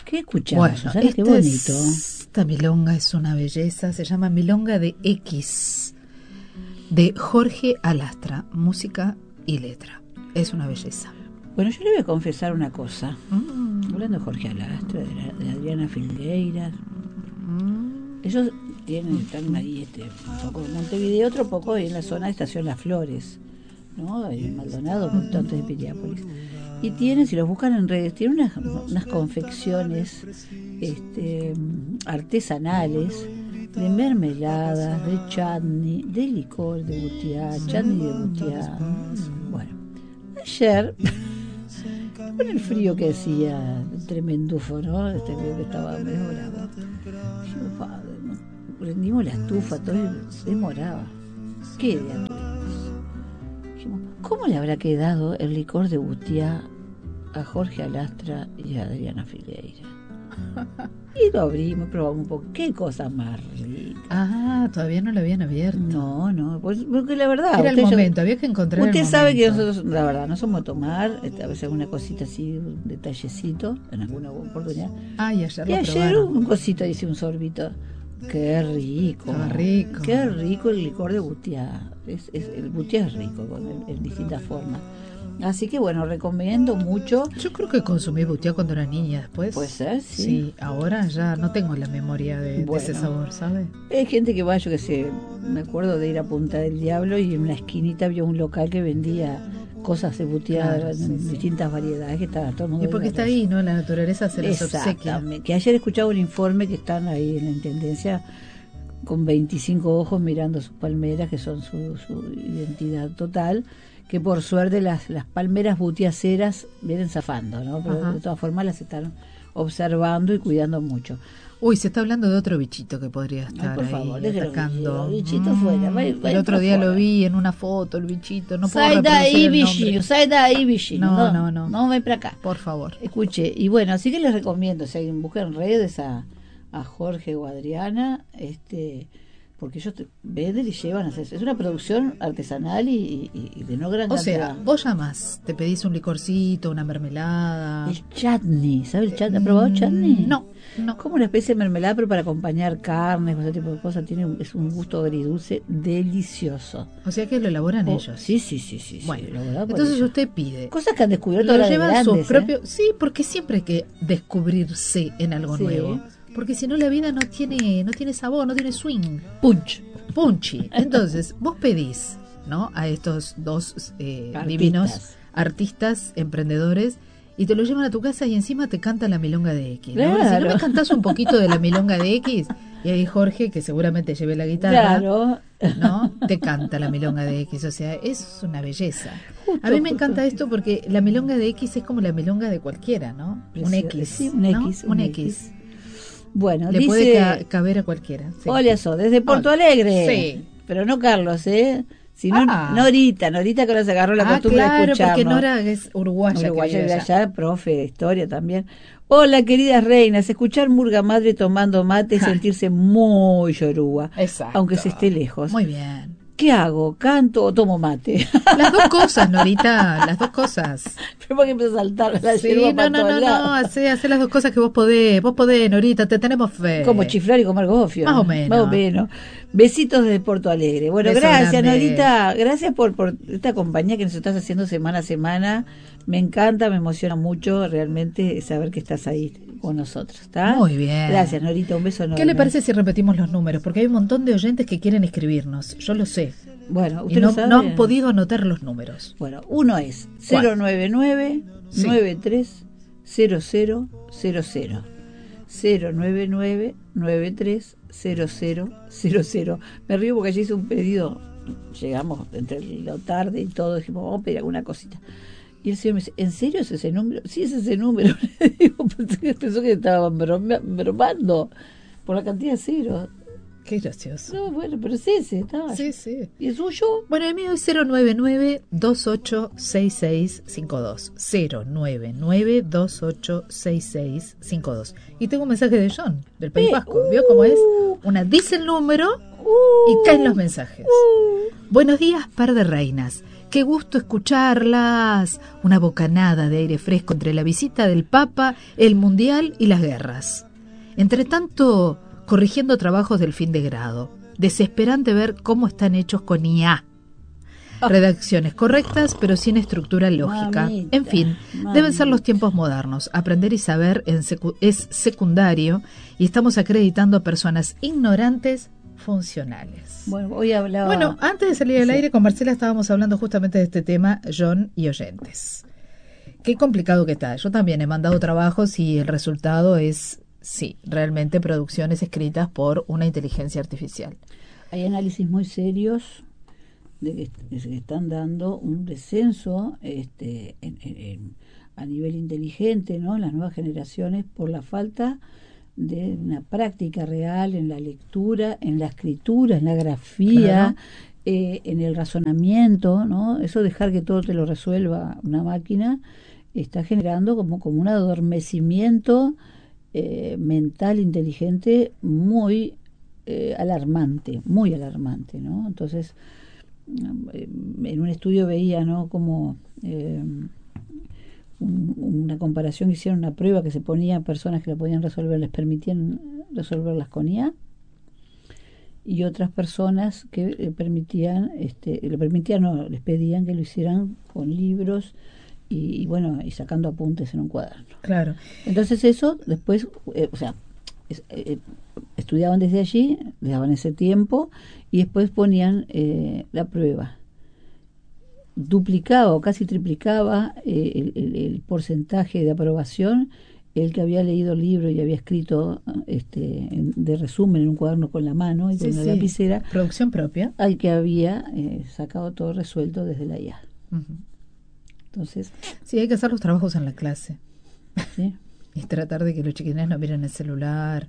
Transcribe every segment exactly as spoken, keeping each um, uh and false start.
¿Qué escuchamos, Bueno, Susana? Qué esta bonito. es- esta milonga es una belleza, se llama Milonga de X, de Jorge Alastra, música y letra. Es una belleza. Bueno, yo le voy a confesar una cosa. Mm, Hablando de Jorge Alastra, de, la- de Adriana Filgueiras, mm. ellos tienen, están ahí, este, un poco en Montevideo, otro poco ahí en la zona de Estación Las Flores, ¿no? Ahí en Maldonado, un poquito antes de Piriápolis. Y tienen, si los buscan en redes, tienen unas, unas confecciones este, artesanales de mermeladas, de chutney, de licor de butiá, chutney de butiá. Bueno, ayer, con el frío que hacía, tremendufo, ¿no? Este frío que estaba medio bravo. Dijimos, padre, ¿no? Prendimos la estufa, todo y demoraba. ¿Qué idea tuvimos? Dijimos, ¿cómo le habrá quedado el licor de butiá a Jorge Alastra y a Adriana Filgueiras? Y lo abrimos, probamos un poco. ¿Qué cosa más rica? Ah, todavía no la habían abierto. No, no, pues porque la verdad. Era el usted, momento, había que encontrar usted el sabe que momento. nosotros, la verdad, no somos a tomar, este, a veces alguna cosita así, un detallecito, en alguna oportunidad. Ah, y ayer Y lo ayer probaron. un cosito, hice un sorbito. Qué rico. Estaba rico. Qué rico el licor de butiá. Es, es, el butiá es rico con el- en distintas formas. Así que bueno, recomiendo mucho. Yo creo que consumí butiá cuando era niña después. Puede ser, sí. Sí, ahora ya no tengo la memoria de, de Bueno. ese sabor, ¿sabe? Hay gente que va, yo que sé, me acuerdo de ir a Punta del Diablo y en una esquinita había un local que vendía cosas de butiá Claro, en sí, sí. distintas variedades que estaba todo el mundo Y porque está viendo. ahí, ¿no? La naturaleza se les obsequia. Exactamente. Que ayer escuchaba un informe que están ahí en la intendencia con veinticinco ojos mirando sus palmeras, que son su, su identidad total, que por suerte las, las palmeras butiaceras vienen zafando, ¿no? Pero Ajá. de todas formas las están observando y cuidando mucho. Uy, se está hablando de otro bichito que podría estar por ahí favor, déjelo, atacando. bichito, bichito fuera, va- va el para otro día lo afuera. vi en una foto, el bichito. No puedo Sai de ahí, reproducir el bichinho, nombre. sai de ahí, bichinho. No, no, no. No, ven para acá. Por favor. Escuche, y bueno, así que les recomiendo, si alguien busca en redes a, a Jorge o Adriana, este, porque ellos te- venden y llevan a hacer. Es una producción artesanal y, y- y de no gran O cantidad. sea, vos llamás, te pedís un licorcito, una mermelada. El chutney, ¿sabe el chutney? ¿Ha probado Mm, chutney? No, no. Como una especie de mermelada, pero para acompañar carnes o ese tipo de cosas. Tiene un- es un gusto agridulce delicioso. O sea que lo elaboran Oh, ellos. Sí, sí, sí, sí. sí, Bueno, elaborado por entonces ellos. usted pide. Cosas que han descubierto Lo ahora de llevan sus grandes, ¿eh? propios. Sí, porque siempre hay que descubrirse en algo Sí. nuevo. Porque si no la vida no tiene, no tiene sabor, no tiene swing. Punch. Punchy. Entonces, vos pedís, ¿no? A estos dos eh, Artistas. divinos artistas, emprendedores, y te lo llevan a tu casa y encima te cantan la milonga de X. ¿no? Claro. Si no me cantás un poquito de la milonga de X, y ahí Jorge, que seguramente lleve la guitarra, Claro. ¿no? Te canta la milonga de X. O sea, es una belleza. Justo, A mí me justo. encanta esto porque la milonga de X es como la milonga de cualquiera, ¿no? Un Precio- X. sí, un ¿no? X, Un un X. X. Bueno, Le dice... puede ca- caber a cualquiera. sí. Hola, So, desde Porto Hola. Alegre. Sí. Pero no Carlos, ¿eh? Sino Ah. Norita, Norita que ahora se agarró la Ah, costumbre de claro, escucharnos. porque Nora es uruguaya. Uruguaya que vive de allá. allá, profe de historia también. Hola, queridas reinas. Escuchar Murga Madre tomando mate y Ja. sentirse muy yoruba, Exacto. aunque se esté lejos. Muy bien. ¿Qué hago? ¿Canto o tomo mate? Las dos cosas, Norita, las dos cosas. Pero porque empezó a saltar la Sí, yerba no, para no, todos no, lados. no, hacé, hacé las dos cosas que vos podés, vos podés, Norita, te tenemos fe. Como chiflar y comer gofio. Más o menos. Más o menos. Besitos desde Porto Alegre. Bueno, Beso gracias, grande. Norita. Gracias por, por esta compañía que nos estás haciendo semana a semana. Me encanta, me emociona mucho realmente saber que estás ahí con nosotros. ¿Está? Muy bien. Gracias, Norita. Un beso enorme. ¿Qué le parece si repetimos los números? Porque hay un montón de oyentes que quieren escribirnos, yo lo sé. Bueno, Y usted no, lo sabe. no han podido anotar los números. Bueno, uno es ¿Cuál? cero nueve nueve, Sí. nueve tres cero cero cero cero. cero nueve nueve, nueve tres cero cero cero cero. Me río porque allí hice un pedido. Llegamos entre lo tarde y todo, dijimos, vamos a pedir alguna cosita. Y el señor me dice, ¿en serio es ese número? Sí, es ese número. Le digo, pensé que, pensó que estaban brome- bromando por la cantidad de ceros. Qué gracioso. No, bueno, pero es ese, estaba. Sí, sí. ¿Y el suyo? Bueno, el mío es cero nueve nueve, dos ocho seis seis cinco dos. cero nueve nueve, dos ocho seis seis cinco dos. Y tengo un mensaje de John, del País Eh, Vasco. ¿Vio cómo es? Una dice el número y caen los mensajes. Buenos días, par de reinas. qué gusto escucharlas. Una bocanada de aire fresco entre la visita del Papa, el Mundial y las guerras. Entre tanto, corrigiendo trabajos del fin de grado. Desesperante ver cómo están hechos con I A. Redacciones correctas, pero sin estructura lógica. Mamita, en fin, mamita. Deben ser los tiempos modernos. Aprender y saber en secu- es secundario y estamos acreditando a personas ignorantes funcionales. Bueno, hoy hablaba... Bueno, antes de salir al Sí. aire con Marcela estábamos hablando justamente de este tema, John y oyentes. Qué complicado que está. Yo también he mandado trabajos y el resultado es, sí, realmente producciones escritas por una inteligencia artificial. Hay análisis muy serios de que, est- que están dando un descenso este, en- en- en- a nivel inteligente, ¿no? En las nuevas generaciones por la falta de una práctica real en la lectura, en la escritura, en la grafía, Claro. eh, en el razonamiento, ¿no? Eso dejar que todo te lo resuelva una máquina está generando como, como un adormecimiento eh, mental inteligente muy eh, alarmante, muy alarmante, ¿no? Entonces, eh, en un estudio veía, ¿no? Como eh, un- una comparación, hicieron una prueba que se ponía a personas que la podían resolver, les permitían resolverlas con I A, y otras personas que eh, permitían, este, le permitían, no, les pedían que lo hicieran con libros y, y bueno, y sacando apuntes en un cuaderno. Claro. Entonces eso después, eh, o sea, es- eh, estudiaban desde allí, le daban ese tiempo y después ponían eh, la prueba. Duplicaba o casi triplicaba eh, el, el- el porcentaje de aprobación el que había leído el libro y había escrito este en- de resumen en un cuaderno con la mano y con Sí, una sí. lapicera, Producción propia. al que había eh, sacado todo resuelto desde la I A. Ujú. Entonces, Sí, hay que hacer los trabajos en la clase ¿sí? y tratar de que los chiquines no miren el celular.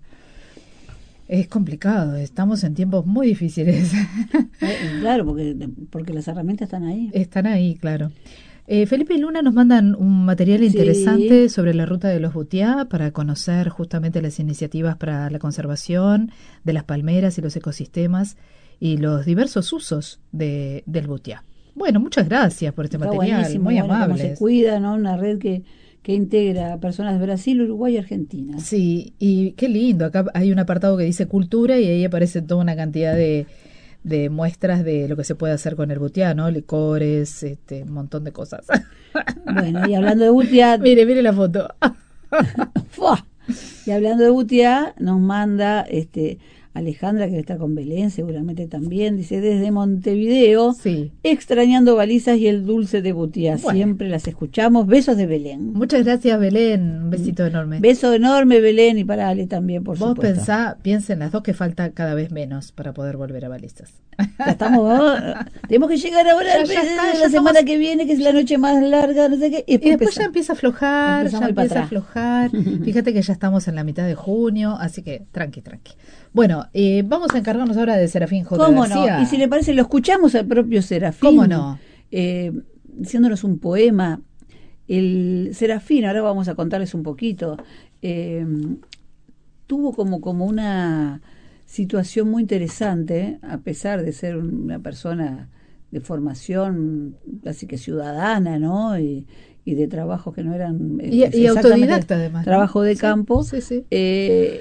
Es complicado, estamos en tiempos muy difíciles. Eh, claro, porque, porque las herramientas están ahí. Están ahí, claro. Eh, Felipe y Luna nos mandan un material Sí. interesante sobre la ruta de los Butiá para conocer justamente las iniciativas para la conservación de las palmeras y los ecosistemas y los diversos usos de, del Butiá. Bueno, muchas gracias por este Está material, buenísimo, muy bueno, cómo amables. se cuida, ¿no? Una red que, que integra a personas de Brasil, Uruguay y Argentina. Sí, y qué lindo. Acá hay un apartado que dice cultura y ahí aparece toda una cantidad de, de muestras de lo que se puede hacer con el butiá, ¿no? Licores, este, un montón de cosas. Bueno, y hablando de Butiá, Mire, mire la foto. ¡fua! Y hablando de Butiá, nos manda este Alejandra, que está con Belén, seguramente también, dice, desde Montevideo, Sí. extrañando balizas y el dulce de Butiá. Bueno. Siempre las escuchamos. Besos de Belén. Muchas gracias, Belén. Un besito enorme. Beso enorme, Belén, y para Ale también, por Vos supuesto. pensá, piensen las dos que falta cada vez menos para poder volver a balizas. Ya estamos, tenemos que llegar ahora Ya, al- ya está, la ya semana estamos. que viene, que es la noche más larga, no sé qué. Y después empezamos. ya empieza a aflojar, Empezamos ya a ir para empieza a atrás. aflojar. Fíjate que ya estamos en la mitad de junio, así que tranqui, tranqui. Bueno, eh, vamos a encargarnos ahora de Serafín J. ¿Cómo García. no? Y si le parece, lo escuchamos al propio Serafín. ¿Cómo no? Eh, diciéndonos un poema. El Serafín, ahora vamos a contarles un poquito, eh, tuvo como, como una situación muy interesante, a pesar de ser una persona de formación casi que ciudadana, ¿no? Y, y de trabajos que no eran... Y, eh, y exactamente autodidacta además, ¿no? trabajo de Sí, campo. Sí, sí. Eh,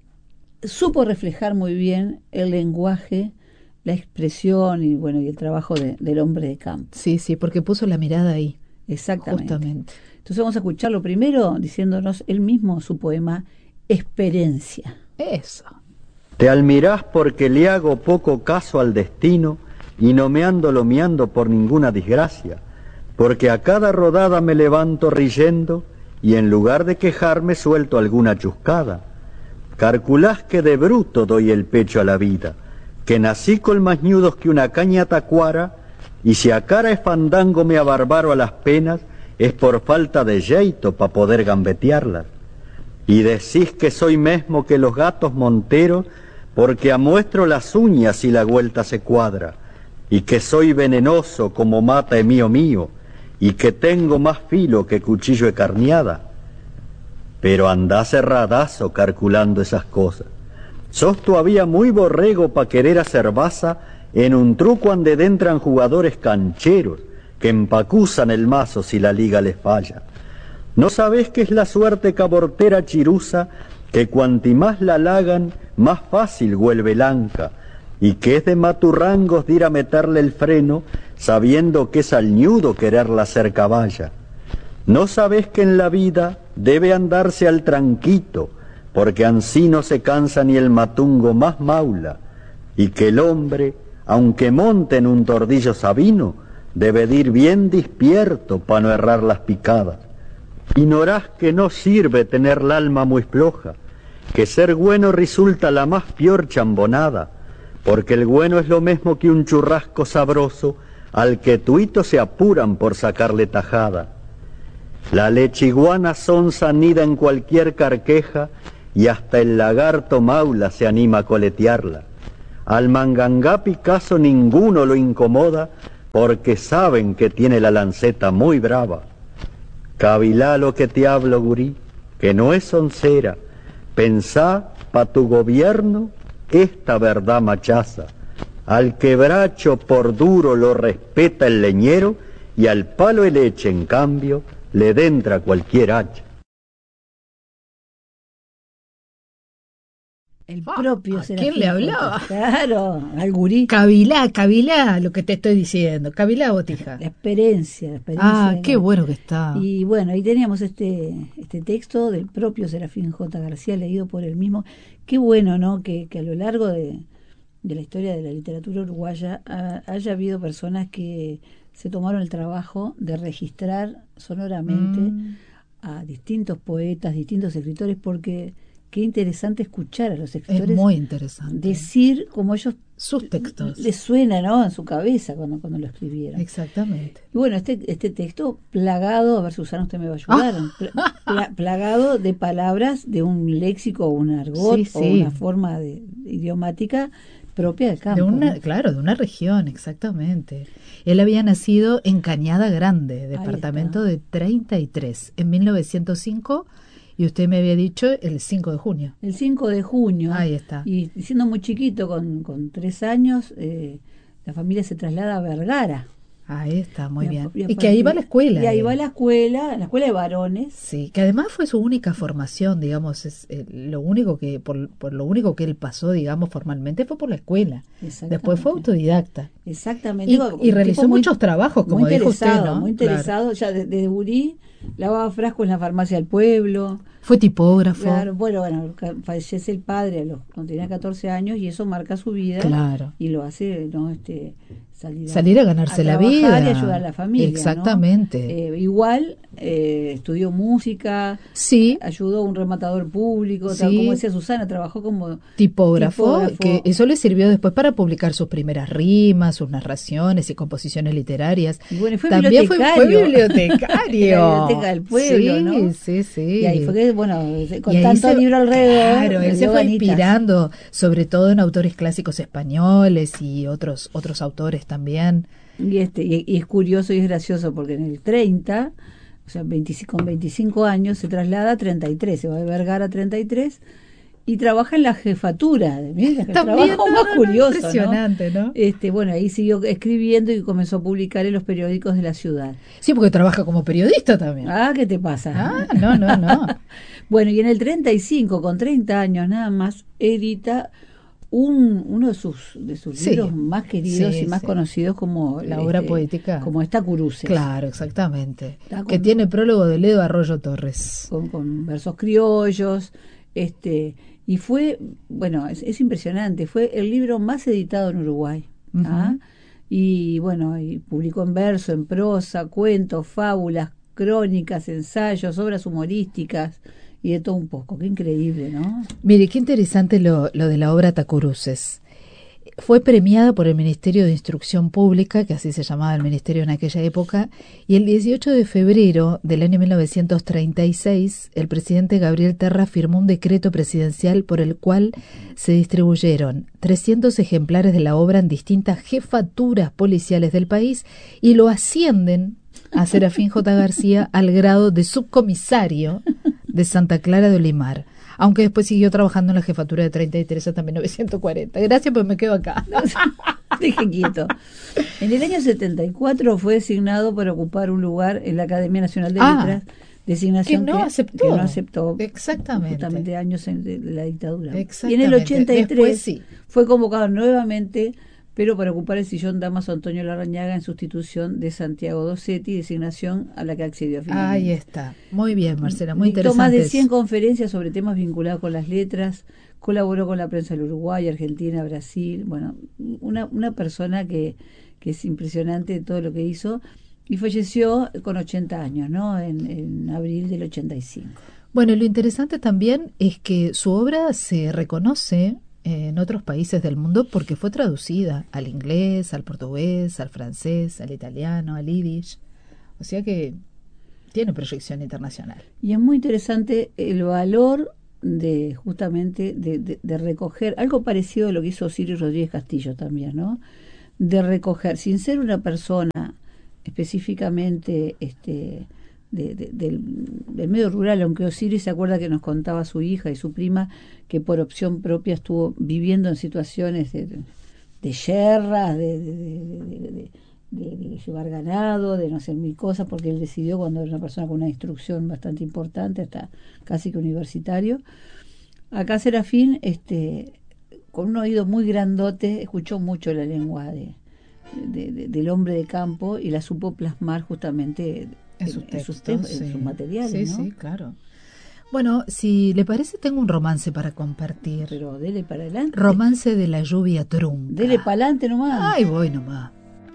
supo reflejar muy bien el lenguaje, la expresión y bueno y el trabajo de- del hombre de campo. Sí, sí, porque puso la mirada ahí, Exactamente. justamente. Entonces vamos a escucharlo primero diciéndonos él mismo su poema Experiencia. Eso. Te admirás porque le hago poco caso al destino y no me ando lomeando por ninguna desgracia, porque a cada rodada me levanto riendo y en lugar de quejarme suelto alguna chuscada. Calculás que de bruto doy el pecho a la vida, que nací con más ñudos que una caña tacuara, y si a cara es fandango me abarbaro a las penas, es por falta de jeito pa' poder gambetearlas. Y decís que soy mesmo que los gatos monteros, porque amuestro las uñas y la vuelta se cuadra, y que soy venenoso como mata es mío mío, y que tengo más filo que cuchillo de carneada. Pero andás erradazo calculando esas cosas. Sos todavía muy borrego pa' querer hacer baza en un truco ande dentran jugadores cancheros, que empacusan el mazo si la liga les falla. ¿No sabés que es la suerte cabortera chirusa, que cuanti más la halagan, más fácil vuelve el anca, y que es de maturrangos de ir a meterle el freno, sabiendo que es al ñudo quererla hacer caballa? ¿No sabés que en la vida debe andarse al tranquito, porque ansí no se cansa ni el matungo más maula, y que el hombre, aunque monte en un tordillo sabino, debe de ir bien despierto pa' no errar las picadas? Ignorás que no sirve tener la alma muy floja, que ser bueno resulta la más pior chambonada, porque el bueno es lo mismo que un churrasco sabroso al que tuitos se apuran por sacarle tajada. La lechiguana sonsa anida en cualquier carqueja y hasta el lagarto maula se anima a coletearla. Al mangangá Picasso ninguno lo incomoda porque saben que tiene la lanceta muy brava. Cavilá lo que te hablo, gurí, que no es soncera. Pensá pa' tu gobierno esta verdad machaza. Al quebracho por duro lo respeta el leñero y al palo de leche, en cambio, le dentra cualquier hacha. El propio ¿A Serafín quién le hablaba? J. Claro, al gurí. Cavilá, Cavilá, lo que te estoy diciendo. Cavilá, Botija. La experiencia, la experiencia. Ah, de qué la- bueno que está. Y bueno, ahí teníamos este este texto del propio Serafín J. García, leído por él mismo. Qué bueno, ¿no? Que, que a lo largo de, de la historia de la literatura uruguaya ha- haya habido personas que se tomaron el trabajo de registrar sonoramente Mm. a distintos poetas, distintos escritores, porque qué interesante escuchar a los Es escritores muy interesante. decir como ellos Sus textos. les suena, ¿no? En su cabeza cuando, cuando lo escribieron. Exactamente. Y bueno, este, este texto plagado, a ver Susana, usted me va a ayudar, pla- pla- plagado de palabras de un léxico o un argot Sí, o sí. una forma de, idiomática propia del campo. De una, ¿no? claro, de una región, exactamente. Él había nacido en Cañada Grande, departamento está. de treinta y tres, en mil novecientos cinco, y usted me había dicho el cinco de junio. El cinco de junio. Ahí está. Y siendo muy chiquito, con, con tres años, eh, la familia se traslada a Vergara. Ahí está, muy Y a- bien. y a Y que ahí va a la partir- escuela. Y ahí él. va a la escuela, la escuela de varones. Sí, que además fue su única formación, digamos, es eh, lo único que por, por lo único que él pasó, digamos, formalmente fue por la escuela. Después fue Exactamente. autodidacta. Exactamente. Y, Digo, y un realizó tipo muy- muchos trabajos, como muy dijo usted, interesado, ¿no? muy Claro. interesado, ya desde de gurí, lavaba frascos en la farmacia del pueblo. Fue tipógrafo. Claro, bueno, bueno, ca- fallece el padre a los, cuando tenía catorce años y eso marca su vida. Claro. Y lo hace, ¿no? Este, salir, Salir a ganarse la trabajar vida. y ayudar a la familia. ¿no? Exactamente. Eh, igual eh, estudió música, Sí, ayudó a un rematador público, tal, Sí. como decía Susana, trabajó como tipógrafo, tipógrafo. que eso le sirvió después para publicar sus primeras rimas, sus narraciones y composiciones literarias. Y bueno, y fue También fue, fue bibliotecario. En la biblioteca del pueblo, sí, ¿no? sí, sí. Y ahí fue que, bueno, con Y ahí tanto se- libro alrededor. Claro, le él se dio fue ganitas. inspirando, sobre todo en autores clásicos españoles y otros otros autores también. Y, este, y, y es curioso y es gracioso porque en el treinta, o sea, veinticinco, con veinticinco años, se traslada a treinta y tres, se va de Vergara a treinta y tres y trabaja en la jefatura. Mira, el También, trabajo no, más no, no, curioso, ¿no? impresionante, ¿no? Este, bueno, ahí siguió escribiendo y comenzó a publicar en los periódicos de la ciudad. Sí, porque trabaja como periodista también. Ah, ¿qué te pasa? Ah, no, no, no. Bueno, y en el treinta y cinco, con treinta años nada más, edita un, uno de sus, de sus Sí, libros más queridos sí, y más sí. conocidos como La obra este, poética. como esta Curuces. Claro, exactamente. Está con- Que tiene prólogo de Ledo Arroyo Torres. Con, con versos criollos, este, y fue, bueno, es, es impresionante, fue el libro más editado en Uruguay. ¿ah? Ujú. Y bueno, y publicó en verso, en prosa, cuentos, fábulas, crónicas, ensayos, obras humorísticas y de todo un poco. Qué increíble, ¿no? Mire, qué interesante lo, lo de la obra Tacuruces. Fue premiada por el Ministerio de Instrucción Pública, que así se llamaba el ministerio en aquella época, y el dieciocho de febrero del año mil novecientos treinta y seis, el presidente Gabriel Terra firmó un decreto presidencial por el cual se distribuyeron trescientos ejemplares de la obra en distintas jefaturas policiales del país y lo ascienden a Serafín J. García al grado de subcomisario de Santa Clara de Olimar, aunque después siguió trabajando en la jefatura de treinta y tres hasta mil novecientos cuarenta. Gracias, pues me quedo acá. Deje quieto. En el año setenta y cuatro fue designado para ocupar un lugar en la Academia Nacional de Ah, Letras, designación que no que, aceptó. que no aceptó Exactamente. justamente años en, de, de la dictadura. Y en Exactamente. el ochenta y tres Después sí. fue convocado nuevamente, pero para ocupar el sillón Damaso Antonio Larrañaga en sustitución de Santiago Dossetti, designación a la que accedió finalmente. Ahí está. Muy bien, Marcela, muy Dictó interesante. más de eso. cien conferencias sobre temas vinculados con las letras, colaboró con la prensa del Uruguay, Argentina, Brasil, bueno, una, una persona que, que es impresionante todo lo que hizo, y falleció con ochenta años, ¿no? En, en abril del ochenta y cinco. Bueno, y lo interesante también es que su obra se reconoce en otros países del mundo porque fue traducida al inglés, al portugués, al francés, al italiano, al yiddish. O sea que tiene proyección internacional. Y es muy interesante el valor de justamente de, de, de recoger, algo parecido a lo que hizo Osiris Rodríguez Castillo también, ¿no? De recoger, sin ser una persona específicamente este de, de, del, del medio rural, aunque Osiris se acuerda que nos contaba su hija y su prima que por opción propia estuvo viviendo en situaciones de, de yerras, de, de, de, de, de, de llevar ganado, de no hacer mil cosas, porque él decidió, cuando era una persona con una instrucción bastante importante, hasta casi que universitario. Acá Serafín, este, con un oído muy grandote, escuchó mucho la lengua de, de, de, del hombre de campo y la supo plasmar justamente en, en, sus, en, textos, sus, te- sí. en sus materiales, Sí, ¿no? sí, claro. Bueno, si le parece, tengo un romance para compartir. Pero dele para adelante. Romance de la lluvia trunca. Dele para adelante nomás. Ay, voy nomás.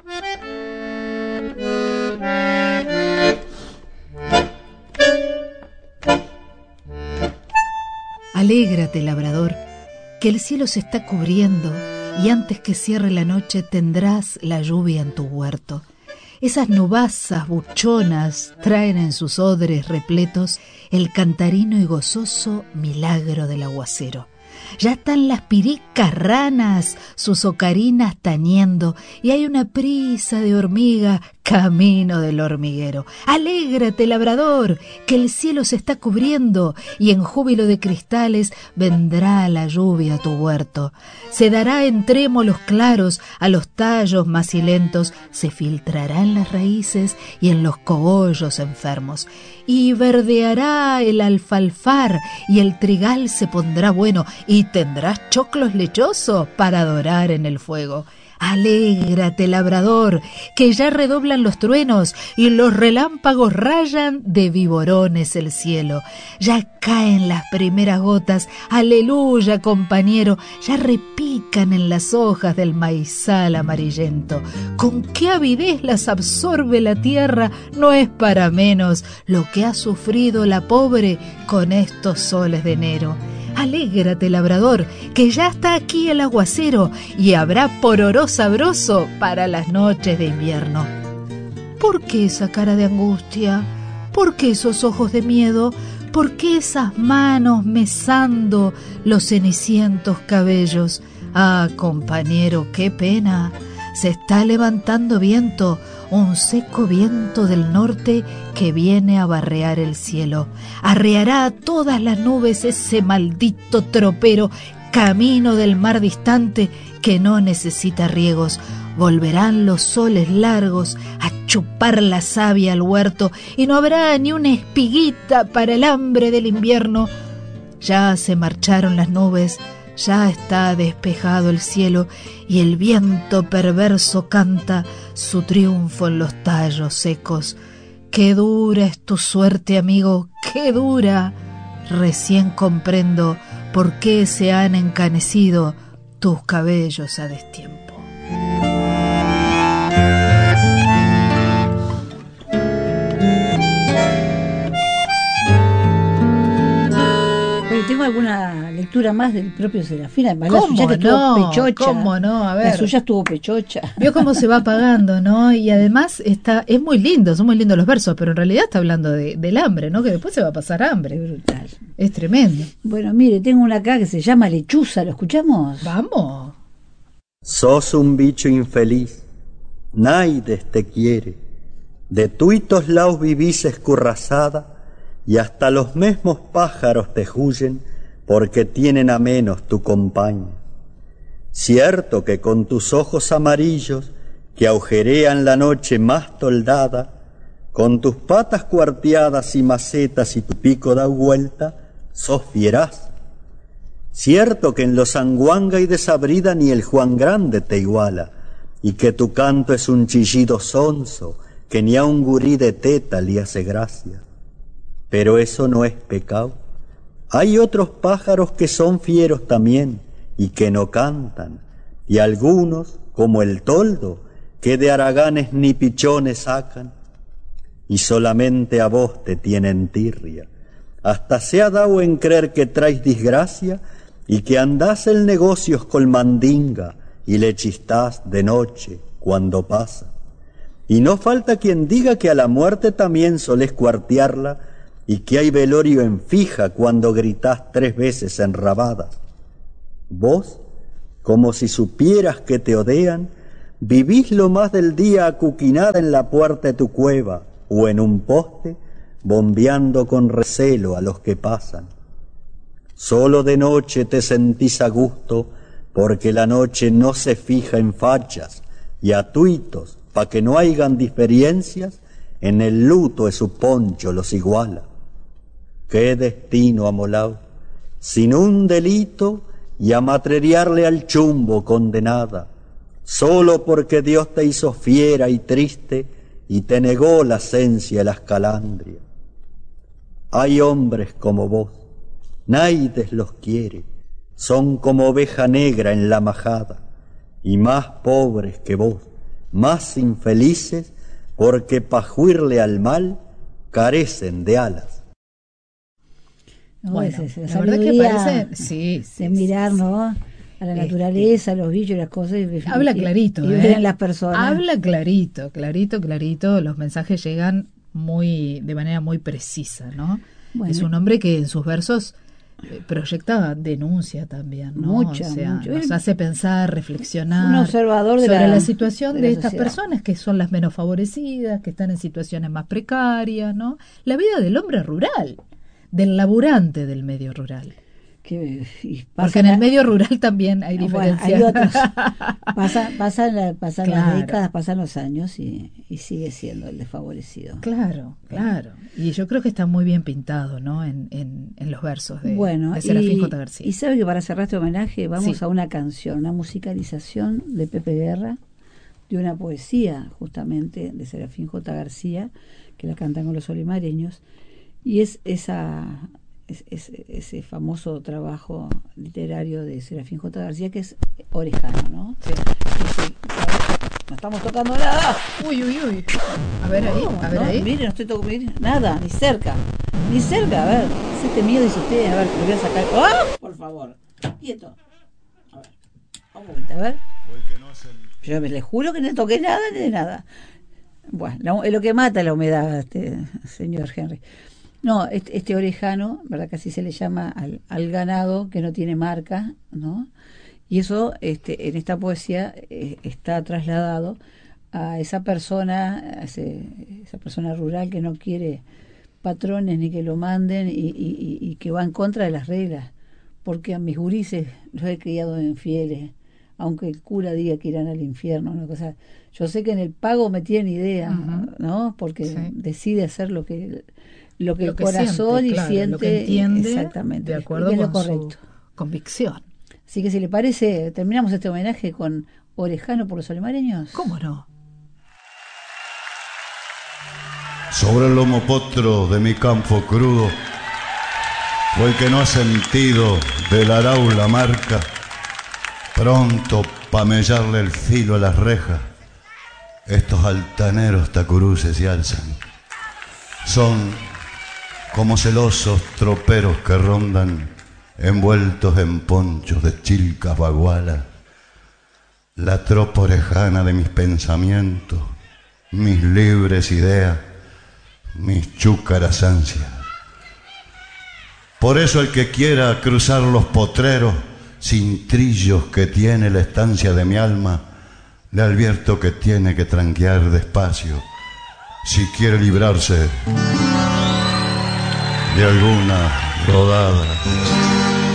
Alégrate, labrador, que el cielo se está cubriendo y antes que cierre la noche tendrás la lluvia en tu huerto. Esas nubazas buchonas traen en sus odres repletos el cantarino y gozoso milagro del aguacero. Ya están las piricas ranas sus ocarinas tañendo y hay una prisa de hormiga camino del hormiguero. Alégrate, labrador, que el cielo se está cubriendo y en júbilo de cristales vendrá la lluvia a tu huerto. Se dará en trémolos claros a los tallos macilentos, se filtrará en las raíces y en los cogollos enfermos. Y verdeará el alfalfar y el trigal se pondrá bueno y tendrás choclos lechosos para dorar en el fuego. Alégrate, labrador, que ya redoblan los truenos y los relámpagos rayan de viborones el cielo. Ya caen las primeras gotas, aleluya, compañero, ya repican en las hojas del maizal amarillento. Con qué avidez las absorbe la tierra, no es para menos lo que ha sufrido la pobre con estos soles de enero. Alégrate, labrador, que ya está aquí el aguacero y habrá pororó sabroso para las noches de invierno. ¿Por qué esa cara de angustia? ¿Por qué esos ojos de miedo? ¿Por qué esas manos mesando los cenicientos cabellos? Ah, compañero, qué pena. Se está levantando viento, un seco viento del norte que viene a barrear el cielo. Arreará a todas las nubes ese maldito tropero, camino del mar distante que no necesita riegos. Volverán los soles largos a chupar la savia al huerto y no habrá ni una espiguita para el hambre del invierno. Ya se marcharon las nubes, ya está despejado el cielo y el viento perverso canta su triunfo en los tallos secos. Qué dura es tu suerte, amigo, qué dura. Recién comprendo por qué se han encanecido tus cabellos a destiempo. Tengo alguna lectura más del propio Serafín, además la ¿Cómo suya que no? estuvo pechocha. ¿Cómo no? A ver. La suya estuvo pechocha. Vio cómo se va apagando, ¿no? Y además está, es muy lindo, son muy lindos los versos, pero en realidad está hablando de, del hambre, ¿no? Que después se va a pasar hambre. Es brutal. Es tremendo. Bueno, mire, tengo una acá que se llama Lechuza, ¿lo escuchamos? Vamos. Sos un bicho infeliz, naides te quiere, de tuitos laus vivís escurrazada, y hasta los mismos pájaros te huyen porque tienen a menos tu compañía. Cierto que con tus ojos amarillos, que agujerean la noche más toldada, con tus patas cuarteadas y macetas y tu pico da vuelta, sos fieraz. Cierto que en los Anguanga y Desabrida ni el Juan Grande te iguala, y que tu canto es un chillido sonso, que ni a un gurí de teta le hace gracia. Pero eso no es pecado. Hay otros pájaros que son fieros también, y que no cantan, y algunos, como el toldo, que de haraganes ni pichones sacan, y solamente a vos te tienen tirria. Hasta se ha dado en creer que traes desgracia, y que andás el negocios con mandinga, y le chistás de noche cuando pasa. Y no falta quien diga que a la muerte también solés cuartearla, y que hay velorio en fija cuando gritás tres veces enrabadas. Vos, como si supieras que te odean, vivís lo más del día acuquinada en la puerta de tu cueva, o en un poste, bombeando con recelo a los que pasan. Solo de noche te sentís a gusto, porque la noche no se fija en fachas, y a tuitos, pa' que no hayan diferencias, en el luto de su poncho los iguala. Qué destino amolao, sin un delito, y a matrerearle al chumbo condenada, solo porque Dios te hizo fiera y triste, y te negó la esencia y las calandrias. Hay hombres como vos, naides los quiere, son como oveja negra en la majada, y más pobres que vos, más infelices, porque pa' juirle al mal carecen de alas. No, Bueno, es, es, la verdad que parece, sí, sí, de mirar, sí, sí. ¿no? A la naturaleza, a los bichos, las cosas. Y, Habla y, clarito, y ¿eh? ver en las personas. Habla clarito, clarito, clarito. Los mensajes llegan muy, de manera muy precisa, ¿no? Bueno. Es un hombre que en sus versos eh, proyecta denuncia también, ¿no? Mucha, o sea, mucho. nos hace pensar, reflexionar Un observador de sobre la, la situación de de, la estas sociedad. personas que son las menos favorecidas, que están en situaciones más precarias, ¿no? La vida del hombre rural, del laburante del medio rural. Que, y Porque en el medio rural también hay bueno, diferencias. hay otros. Pasan, pasan, la, pasan Claro. las décadas, pasan los años y, y sigue siendo el desfavorecido. Claro, claro. Y yo creo que está muy bien pintado, ¿no? En, en, en los versos de, bueno, de Serafín y, J. García. Y sabe que para cerrar este homenaje vamos Sí. a una canción, una musicalización de Pepe Guerra, de una poesía justamente de Serafín J. García, que la cantan con los olimareños, y es esa... Es, es, ese famoso trabajo literario de Serafín J. García, que es Orejano, ¿no? Sí. Ese, no estamos tocando nada. Uy, uy, uy. A ver ahí, No, a ver no, ahí. Mire, no estoy tocando nada, ni cerca. Ni cerca, a ver. Es este miedo, dice usted, a ver, lo voy a sacar. ¡Ah! Por favor, quieto. A ver, un momento, a ver. Yo me le juro que no toqué nada ni de nada. Bueno, es lo que mata la humedad, este señor Henry. No, este, este orejano, ¿verdad? Que así se le llama al, al ganado que no tiene marca, ¿no? Y eso, este, en esta poesía eh, está trasladado a esa persona, a ese, esa persona rural que no quiere patrones ni que lo manden y, y, y que va en contra de las reglas, porque a mis gurises los he criado en fieles, aunque el cura diga que irán al infierno, una cosa. Yo sé que en el pago me tienen idea, uh-huh. ¿no? Porque sí. decide hacer lo que lo que lo el que corazón siente, y claro, siente, lo que entiende, exactamente, de acuerdo con lo correcto. Su convicción. Así que si le parece, terminamos este homenaje con Orejano por los olimareños. ¿Cómo no? Sobre el lomo potro de mi campo crudo, fue el que no ha sentido del arau la marca, pronto pa' mellarle el filo a las rejas, estos altaneros tacuruces se alzan. Son como celosos troperos que rondan, envueltos en ponchos de chilcas bagualas, la tropa orejana de mis pensamientos, mis libres ideas, mis chúcaras ansias. Por eso el que quiera cruzar los potreros sin trillos que tiene la estancia de mi alma, le advierto que tiene que tranquear despacio si quiere librarse de alguna rodada.